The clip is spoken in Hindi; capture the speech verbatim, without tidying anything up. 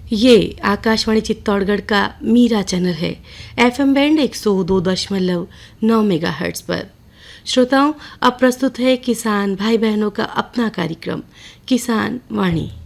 ये आकाशवाणी चित्तौड़गढ़ का मीरा चैनल है। एफएम बैंड एक सौ दो दशमलव नौ मेगाहर्ट्ज पर। श्रोताओं, अब प्रस्तुत है किसान भाई बहनों का अपना कार्यक्रम किसान वाणी।